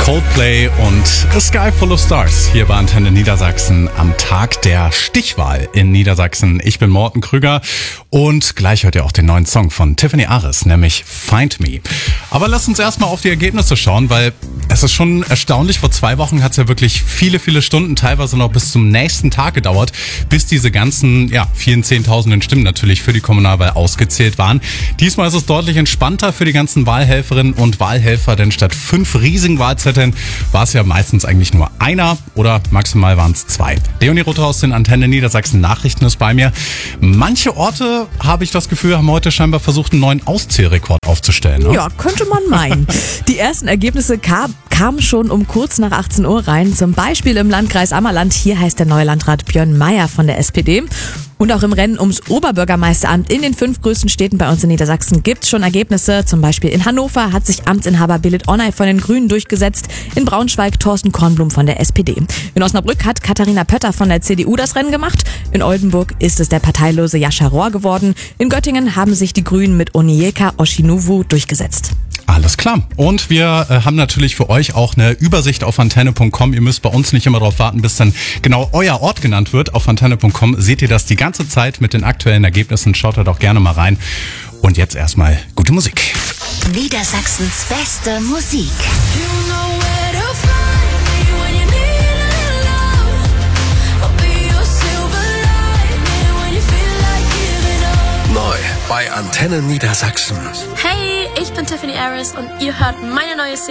Coldplay und A Sky Full of Stars hier bei Antenne Niedersachsen am Tag der Stichwahl in Niedersachsen. Ich bin Morten Krüger und gleich hört ihr auch den neuen Song von Tiffany Aris, nämlich Find Me. Aber lasst uns erstmal auf die Ergebnisse schauen, weil es ist schon erstaunlich. Vor 2 Wochen hat es ja wirklich viele Stunden, teilweise noch bis zum nächsten Tag gedauert, bis diese ganzen, vielen Zehntausenden Stimmen natürlich für die Kommunalwahl ausgezählt waren. Diesmal ist es deutlich entspannter für die ganzen Wahlhelferinnen und Wahlhelfer, denn statt 5 riesigen Wahlzetteln war es ja meistens eigentlich nur einer oder maximal waren es 2. Leonie Rutter aus den Antenne Niedersachsen Nachrichten ist bei mir. Manche Orte, habe ich das Gefühl, haben heute scheinbar versucht, einen neuen Auszählrekord aufzustellen. Ne? Ja, könnte man meinen. Die ersten Ergebnisse kamen schon um kurz nach 18 Uhr rein. Zum Beispiel im Landkreis Ammerland. Hier heißt der neue Landrat Björn Meyer von der SPD. Und auch im Rennen ums Oberbürgermeisteramt in den 5 größten Städten bei uns in Niedersachsen gibt's schon Ergebnisse. Zum Beispiel in Hannover hat sich Amtsinhaber Belit Onay von den Grünen durchgesetzt. In Braunschweig Thorsten Kornblum von der SPD. In Osnabrück hat Katharina Pötter von der CDU das Rennen gemacht. In Oldenburg ist es der parteilose Jascha Rohr geworden. In Göttingen haben sich die Grünen mit Onyeka Oshinuwu durchgesetzt. Alles klar. Und wir haben natürlich für euch auch eine Übersicht auf antenne.com. Ihr müsst bei uns nicht immer darauf warten, bis dann genau euer Ort genannt wird. Auf antenne.com seht ihr das die ganze Zeit mit den aktuellen Ergebnissen. Schaut da doch gerne mal rein. Und jetzt erstmal gute Musik. Niedersachsens beste Musik. Neu bei Antenne Niedersachsen. Hey, ich bin Tiffany Aris und ihr hört meine neue Single